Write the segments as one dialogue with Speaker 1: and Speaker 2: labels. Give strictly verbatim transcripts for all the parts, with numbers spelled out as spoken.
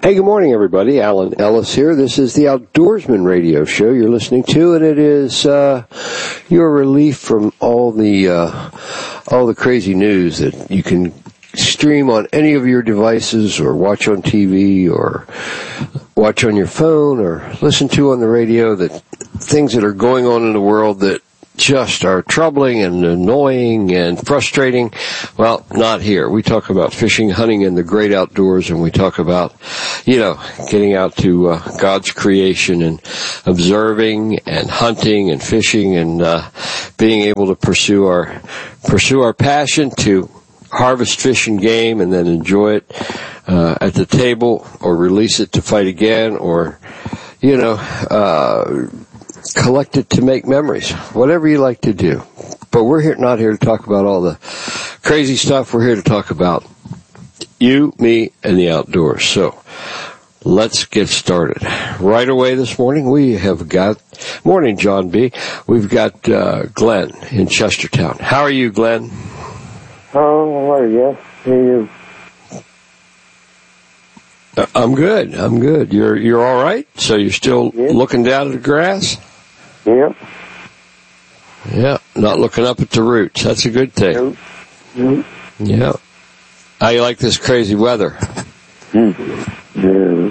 Speaker 1: Hey, good morning, everybody. Alan Ellis here. This is the Outdoorsman Radio Show you're listening to, and it is uh your relief from all the uh all the crazy news that you can stream on any of your devices or watch on T V or watch on your phone or listen to on the radio, that things that are going on in the world that just are troubling and annoying and frustrating. Well, not here. We talk about fishing, hunting, and the great outdoors, and we talk about, you know, getting out to uh, God's creation and observing and hunting and fishing and uh, being able to pursue our pursue our passion to harvest fish and game and then enjoy it uh, at the table, or release it to fight again, or, you know, uh collect it to make memories, whatever you like to do. But we're here, not here to talk about all the crazy stuff. We're here to talk about you, me, and the outdoors. So let's get started. Right away this morning, we have got, morning, John B. We've got uh, Glenn in Chestertown. How are you, Glenn?
Speaker 2: Oh, how are you? How are you?
Speaker 1: Uh, I'm good. I'm good. You're you're all right? So you're still
Speaker 2: yeah.
Speaker 1: looking down at the grass?
Speaker 2: Yep.
Speaker 1: Yeah, not looking up at the roots. That's a good thing.
Speaker 2: Yep.
Speaker 1: Yeah. How you like this crazy weather?
Speaker 2: Mm-hmm.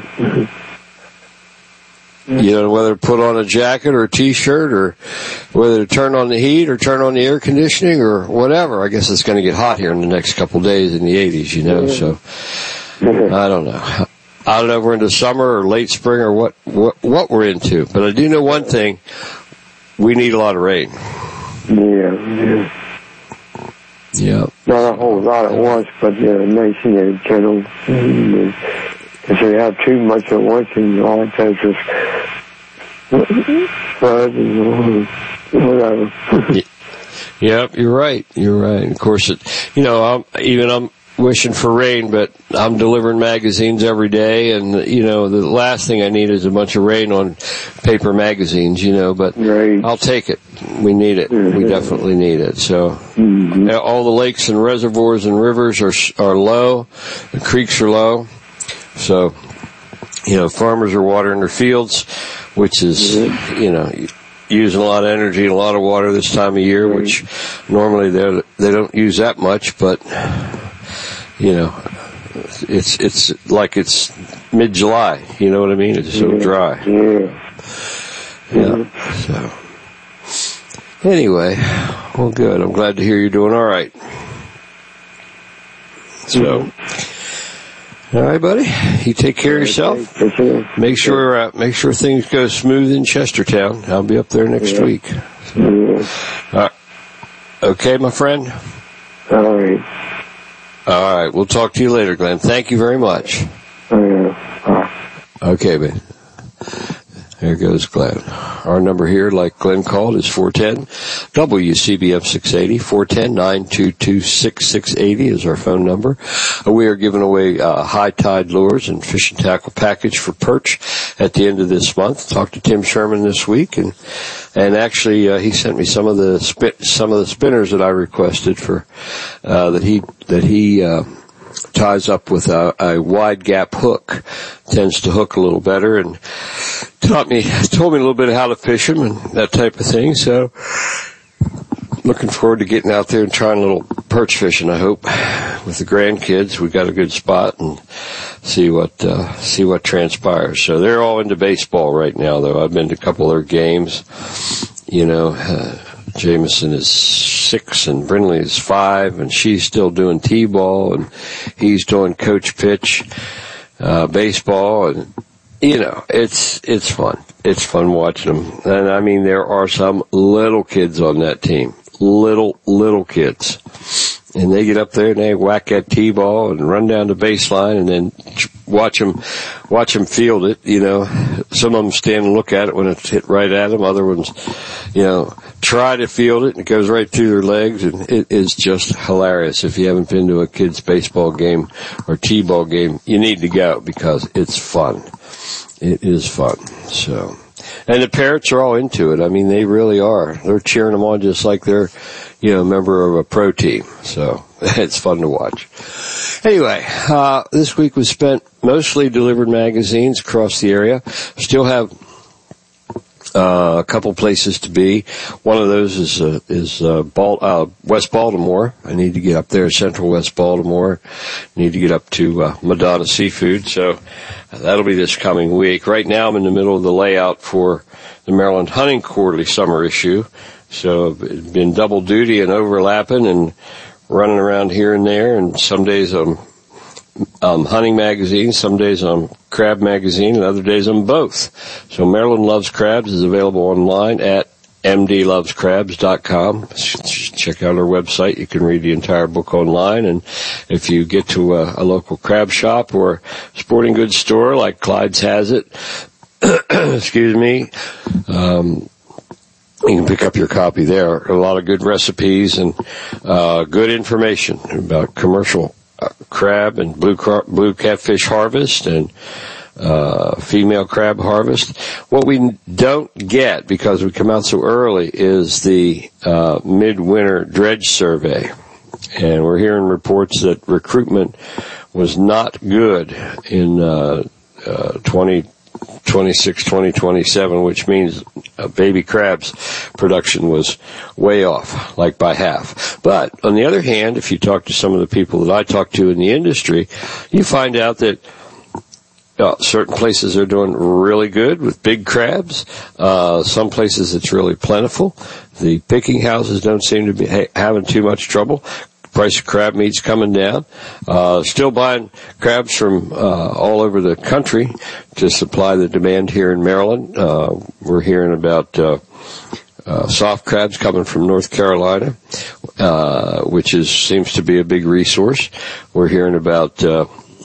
Speaker 2: Yeah.
Speaker 1: You know whether to put on a jacket or a T-shirt, or whether to turn on the heat or turn on the air conditioning or whatever. I guess it's going to get hot here in the next couple of days in the eighties, you know, so I don't know. I don't know if we're into summer or late spring or what, what, what we're into. But I do know one thing. We need a lot of rain.
Speaker 2: Yeah, yeah.
Speaker 1: Yeah.
Speaker 2: Not a whole lot at once, but uh, nice in the general. If you have too much at once, and all it does is flood and whatever.
Speaker 1: Yep, you're right. You're right. Of course, it, you know, I'm, even I'm wishing for rain, but I'm delivering magazines every day, and, you know, the last thing I need is a bunch of rain on paper magazines, you know, but
Speaker 2: right.
Speaker 1: I'll take it. We need it. Mm-hmm. We definitely need it. So mm-hmm. all the lakes and reservoirs and rivers are are low. The creeks are low. So, you know, farmers are watering their fields, which is, mm-hmm. you know, using a lot of energy and a lot of water this time of year, right. which normally they they don't use that much, but you know, it's it's like it's mid-July. You know what I mean? It's so
Speaker 2: yeah.
Speaker 1: dry.
Speaker 2: Yeah.
Speaker 1: Yeah. So anyway, well, good. I'm glad to hear you're doing all right. So, mm-hmm. all right, buddy. You take care of yourself. Make sure uh, make sure things go smooth in Chestertown. I'll be up there next
Speaker 2: yeah.
Speaker 1: week. So,
Speaker 2: yeah.
Speaker 1: all right. Okay, my friend.
Speaker 2: All right.
Speaker 1: All right, we'll talk to you later, Glenn. Thank you very much. Okay, man. There goes Glenn. Our number here, like Glenn called, is four one zero W C B M six eighty. four one zero, nine two two, six six eight zero is our phone number. We are giving away uh, high tide lures and fishing tackle package for perch at the end of this month. Talked to Tim Sherman this week, and and actually uh, he sent me some of the spin, some of the spinners that I requested for uh, that he that he uh, ties up with a, a wide gap hook. Tends to hook a little better, and taught me told me a little bit of how to fish them and that type of thing. So looking forward to getting out there and trying a little perch fishing, I hope, with the grandkids. We got a good spot, and see what uh, see what transpires. So they're all into baseball right now, though. I've been to a couple of their games. You know, uh, Jameson is six and Brindley is five, and she's still doing t-ball, and he's doing coach pitch uh, baseball, and you know, it's it's fun. It's fun watching them. And I mean, there are some little kids on that team. Little, little kids. And they get up there and they whack that T-ball and run down the baseline and then watch them, watch them field it, you know. Some of them stand and look at it when it's hit right at them. Other ones, you know, try to field it and it goes right through their legs, and it is just hilarious. If you haven't been to a kid's baseball game or T-ball game, you need to go because it's fun. It is fun. So, and the parents are all into it. I mean, they really are. They're cheering them on just like they're, you know, a member of a pro team. So it's fun to watch. Anyway, uh, this week was spent mostly delivered magazines across the area. Still have Uh, a couple places to be. One of those is uh, is uh, Bal- uh, West Baltimore. I need to get up there, Central West Baltimore. Need to get up to uh, Madonna Seafood. So that'll be this coming week. Right now, I'm in the middle of the layout for the Maryland Hunting Quarterly summer issue. So I've been double duty and overlapping and running around here and there. And some days I'm Um, hunting magazine, some days I'm crab magazine, and other days I'm both. So Maryland Loves Crabs is available online at m d loves crabs dot com. Check out our website. You can read the entire book online. And if you get to a, a local crab shop or sporting goods store like Clyde's has it, excuse me, um, you can pick up your copy there. A lot of good recipes and uh, good information about commercial Uh, crab and blue car- blue catfish harvest and uh female crab harvest. What we don't get, because we come out so early, is the uh midwinter dredge survey. And we're hearing reports that recruitment was not good in uh, uh twenty twenty-six, twenty twenty-seven, which means uh, baby crabs production was way off, like by half. But on the other hand, if you talk to some of the people that I talk to in the industry, you find out that uh, certain places are doing really good with big crabs. Uh, some places it's really plentiful. The picking houses don't seem to be ha- having too much trouble. Price of crab meat's coming down. Uh, still buying crabs from uh, all over the country to supply the demand here in Maryland. Uh, we're hearing about uh, uh, soft crabs coming from North Carolina, uh, which is seems to be a big resource. We're hearing about uh,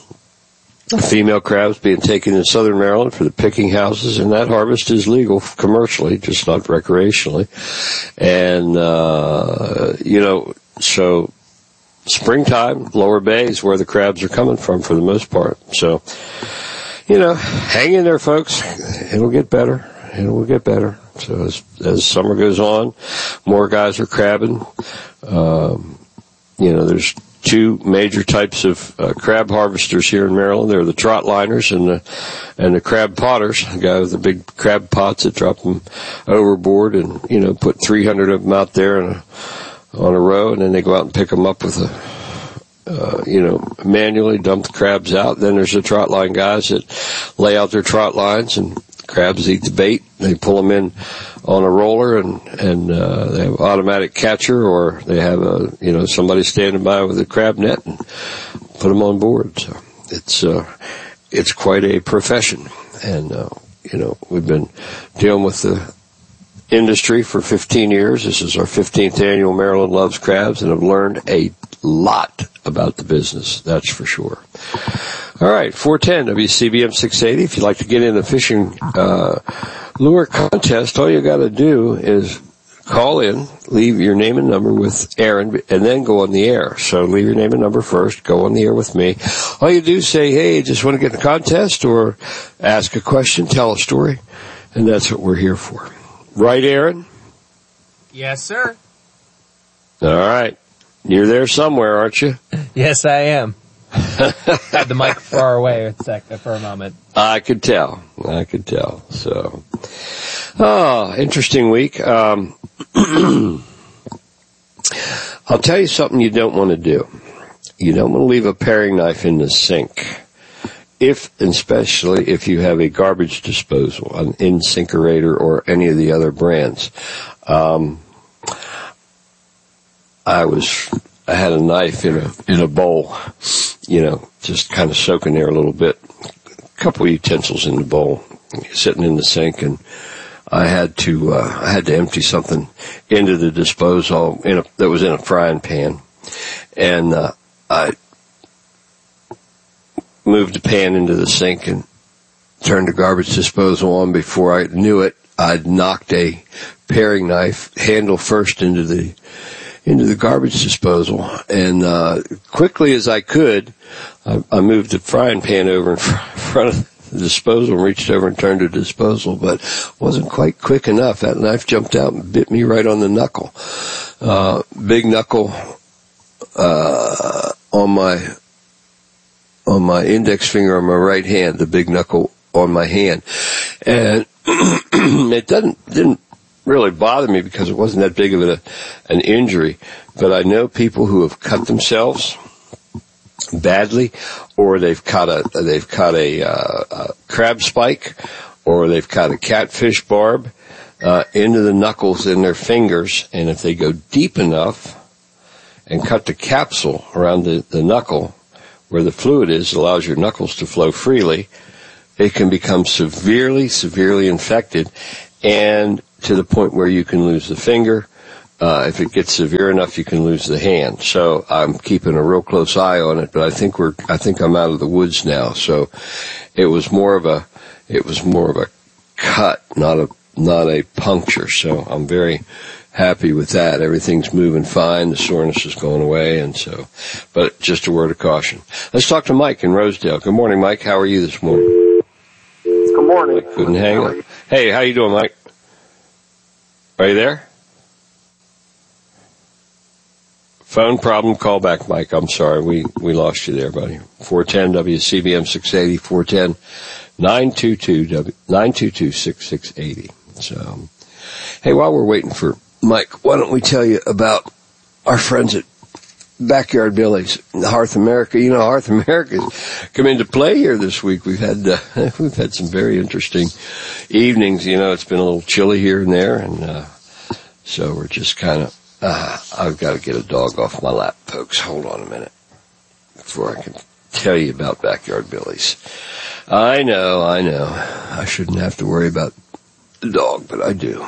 Speaker 1: female crabs being taken in southern Maryland for the picking houses, and that harvest is legal commercially, just not recreationally. And, uh, you know, so springtime, Lower Bay is where the crabs are coming from for the most part. So, you know, hang in there, folks. It'll get better. It will get better. So as, as summer goes on, more guys are crabbing. Um, you know, there's two major types of uh, crab harvesters here in Maryland. They're the trot liners and the and the crab potters. The guy with the big crab pots that drop them overboard and, you know, put three hundred of them out there in a on a row, and then they go out and pick them up with a, uh, you know, manually dump the crabs out. Then there's the trot line guys that lay out their trot lines, and crabs eat the bait. They pull them in on a roller, and, and, uh, they have automatic catcher, or they have a, you know, somebody standing by with a crab net and put them on board. So it's, uh, it's quite a profession. And, uh, you know, we've been dealing with the industry for fifteen years. This is our fifteenth annual Maryland Loves Crabs, and I've learned a lot about the business, that's for sure. All right, four ten W C B M six eighty. If you'd like to get in the fishing uh lure contest, all you got to do is call in, leave your name and number with Aaron, and then go on the air. So leave your name and number first, go on the air with me. All you do is say, hey, just want to get in the contest, or ask a question, tell a story, and that's what we're here for. Right, Aaron?
Speaker 3: Yes, sir.
Speaker 1: All right. You're there somewhere, aren't you?
Speaker 3: Yes, I am. Had the mic far away a sec, for a moment.
Speaker 1: I could tell. I could tell. So, oh, interesting week. Um, I'll tell you something you don't want to do. You don't want to leave a paring knife in the sink. If, especially if you have a garbage disposal, an InSinkErator or any of the other brands. Um, I was, I had a knife in a, in a bowl, you know, just kind of soaking there a little bit. A couple of utensils in the bowl, sitting in the sink, and I had to, uh, I had to empty something into the disposal in a, that was in a frying pan. And, uh, I, moved the pan into the sink and turned the garbage disposal on. Before I knew it, I'd knocked a paring knife handle first into the into the garbage disposal. And uh quickly as I could, I, I moved the frying pan over in front of the disposal and reached over and turned the disposal, but wasn't quite quick enough. That knife jumped out and bit me right on the knuckle. Uh big knuckle uh, on my, on my index finger on my right hand, the big knuckle on my hand. And it doesn't, didn't really bother me because it wasn't that big of a, an injury. But I know people who have cut themselves badly, or they've caught a, they've caught a, uh, a crab spike, or they've caught a catfish barb, uh, into the knuckles in their fingers. And if they go deep enough and cut the capsule around the, the knuckle where the fluid is, allows your knuckles to flow freely, it can become severely, severely infected, and to the point where you can lose the finger. Uh, if it gets severe enough, you can lose the hand. So I'm keeping a real close eye on it, but I think we're, I think I'm out of the woods now. So it was more of a, it was more of a cut, not a, not a puncture. So I'm very happy with that. Everything's moving fine. The soreness is going away, and so, but just a word of caution. Let's talk to Mike in Rosedale. Good morning, Mike. How are you this morning?
Speaker 4: Good morning.
Speaker 1: Mike couldn't hang up. Hey, how you doing, Mike? Are you there? Phone problem, call back, Mike. I'm sorry. We, we lost you there, buddy. four ten W C B M six eighty, four ten, nine two two, nine two two, six six eight zero. So, hey, while we're waiting for Mike, why don't we tell you about our friends at Backyard Billy's, Hearth America. You know, Hearth America's come into play here this week. We've had, uh, we've had some very interesting evenings. You know, it's been a little chilly here and there, and, uh, so we're just kind of, uh, I've got to get a dog off my lap, folks. Hold on a minute before I can tell you about Backyard Billy's. I know, I know. I shouldn't have to worry about the dog, but I do.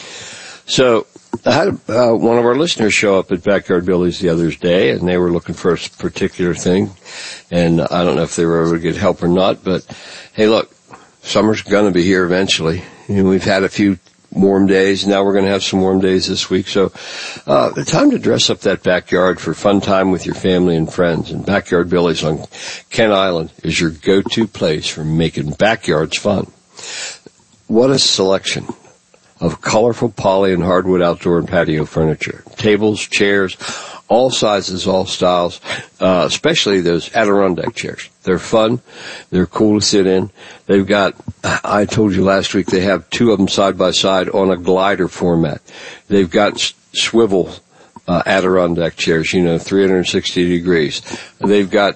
Speaker 1: So, I had uh, one of our listeners show up at Backyard Billy's the other day, and they were looking for a particular thing, and I don't know if they were able to get help or not, but hey, look, summer's going to be here eventually. You know, we've had a few warm days, now we're going to have some warm days this week, so uh, the time to dress up that backyard for fun time with your family and friends, and Backyard Billy's on Kent Island is your go-to place for making backyards fun. What a selection of colorful poly and hardwood outdoor and patio furniture. Tables, chairs, all sizes, all styles, uh, especially those Adirondack chairs. They're fun. They're cool to sit in. They've got, I told you last week, they have two of them side by side on a glider format. They've got swivel uh, Adirondack chairs, you know, three hundred sixty degrees. They've got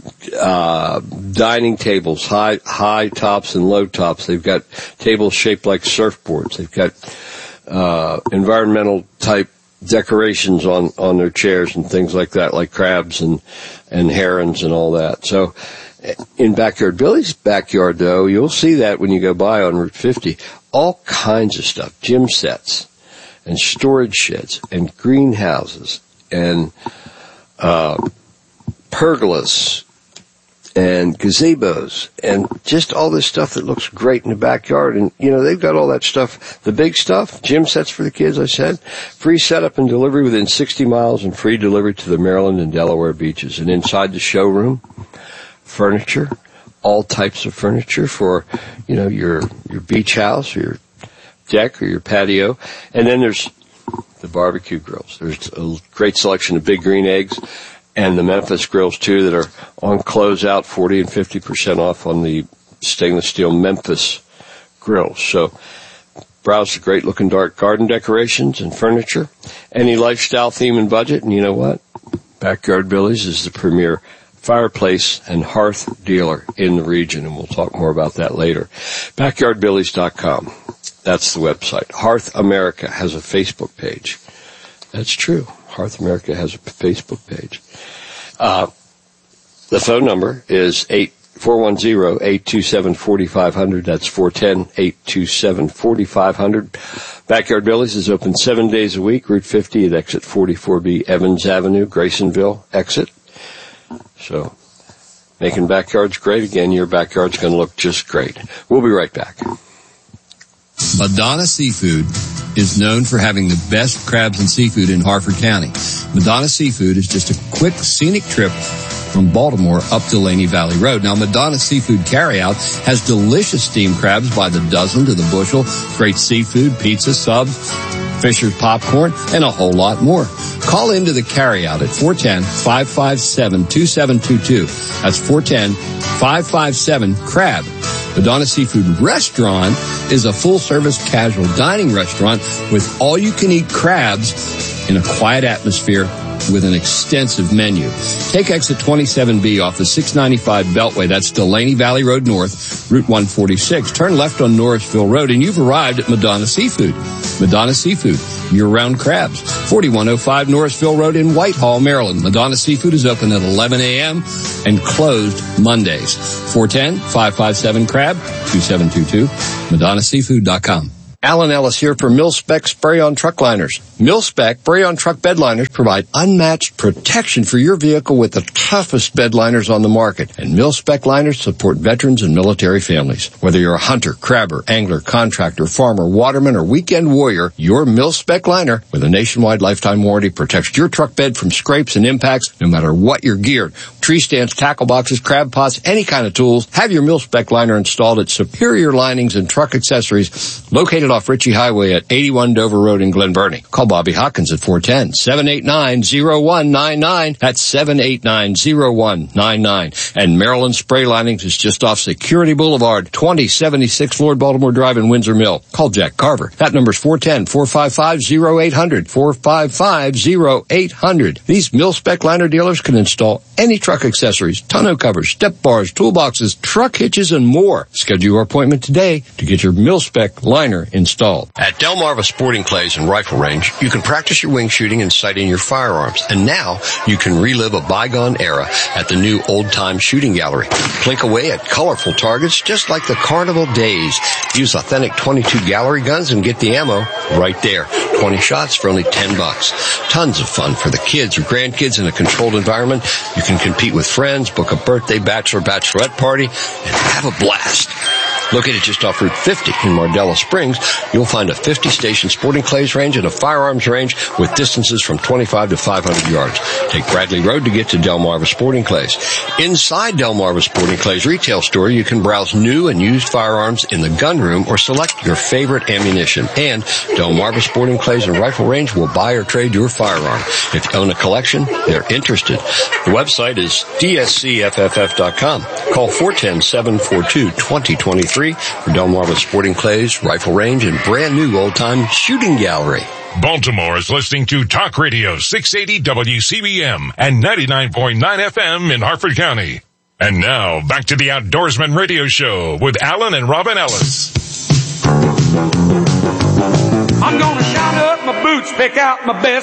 Speaker 1: uh dining tables, high high tops and low tops. They've got tables shaped like surfboards. They've got uh environmental type decorations on on their chairs and things like that, like crabs and and herons and all that. So in Backyard Billy's backyard, though, you'll see that when you go by on Route fifty, all kinds of stuff, gym sets and storage sheds and greenhouses and uh pergolas and gazebos and just all this stuff that looks great in the backyard. And, you know, they've got all that stuff, the big stuff, gym sets for the kids, I said, free setup and delivery within sixty miles and free delivery to the Maryland and Delaware beaches. And inside the showroom, furniture, all types of furniture for, you know, your, your beach house or your deck or your patio. And then there's the barbecue grills. There's a great selection of Big Green Eggs, and the Memphis grills, too, that are on closeout, forty and fifty percent off on the stainless steel Memphis grills. So browse the great-looking dark garden decorations and furniture, any lifestyle theme and budget. And you know what? Backyard Billy's is the premier fireplace and hearth dealer in the region, and we'll talk more about that later. backyard billies dot com. That's the website. Hearth America has a Facebook page. That's true. Hearth America has a Facebook page. Uh, the phone number is eight four one zero, eight two seven, four five zero zero. That's four one zero, eight two seven, four five zero zero. Backyard Billy's is open seven days a week. Route fifty at exit forty-four B, Evans Avenue, Graysonville exit. So, making backyards great again. Your backyard's going to look just great. We'll be right back.
Speaker 5: Madonna Seafood is known for having the best crabs and seafood in Harford County. Madonna Seafood is just a quick scenic trip from Baltimore up to Laney Valley Road. Now, Madonna Seafood Carryout has delicious steamed crabs by the dozen to the bushel, great seafood, pizza, subs, Fisher's Popcorn, and a whole lot more. Call into the carryout at four one zero, five five seven, two seven two two. That's four one zero, five five seven, CRAB. Madonna Seafood Restaurant is a full-service casual dining restaurant with all-you-can-eat crabs in a quiet atmosphere with an extensive menu. Take exit twenty-seven B off the six ninety-five Beltway. That's Delaney Valley Road North, Route one forty-six. Turn left on Norrisville Road, and you've arrived at Madonna Seafood. Madonna Seafood, year-round crabs. forty-one oh five Norrisville Road in Whitehall, Maryland. Madonna Seafood is open at eleven a.m. and closed Mondays. four one zero, five five seven, CRAB, two seven two two, madonna seafood dot com. Alan Ellis here for Mil-Spec Spray-On Truck Liners. Mil-Spec Spray-On Truck Bed Liners provide unmatched protection for your vehicle with the toughest bed liners on the market. And Mil-Spec liners support veterans and military families. Whether you're a hunter, crabber, angler, contractor, farmer, waterman, or weekend warrior, your Mil-Spec liner with a nationwide lifetime warranty protects your truck bed from scrapes and impacts no matter what you're geared. Tree stands, tackle boxes, crab pots, any kind of tools. Have your Mil-Spec liner installed at Superior Linings and Truck Accessories located off Ritchie Highway at eighty-one Dover Road in Glen Burnie. Call Bobby Hawkins at four one zero, seven eight nine, zero one nine nine. That's seven eight nine, zero one nine nine. And Maryland Spray Linings is just off Security Boulevard, twenty seventy-six Lord Baltimore Drive in Windsor Mill. Call Jack Carver. That number's four one zero, four five five, zero eight zero zero, four five five, zero eight zero zero. These Mil-Spec liner dealers can install any truck accessories, tonneau covers, step bars, toolboxes, truck hitches, and more. Schedule your appointment today to get your Mil-Spec liner installed. At Delmarva Sporting Clays and Rifle Range, you can practice your wing shooting and sighting your firearms. And now you can relive a bygone era at the new Old Time Shooting Gallery. Plink away at colorful targets just like the carnival days. Use authentic twenty-two gallery guns and get the ammo right there. twenty shots for only ten bucks. Tons of fun for the kids or grandkids in a controlled environment. You can compete with friends, book a birthday, bachelor, bachelorette party, and have a blast. Located just off Route fifty in Mardella Springs, you'll find a fifty-station sporting clays range and a firearms range with distances from twenty-five to five hundred yards. Take Bradley Road to get to Delmarva Sporting Clays. Inside Delmarva Sporting Clays retail store, you can browse new and used firearms in the gun room or select your favorite ammunition. And Delmarva Sporting Clays and Rifle Range will buy or trade your firearm. If you own a collection, they're interested. The website is D S C F F F dot com. Call four one zero, seven four two, two zero two three for Delmarva Sporting Clays, Rifle Range, and brand new old-time shooting gallery.
Speaker 6: Baltimore is listening to Talk Radio six eighty W C B M and ninety-nine point nine F M in Harford County. And now, back to the Outdoorsman Radio Show with Alan and Robin Ellis.
Speaker 7: I'm gonna shine up my boots, pick out my best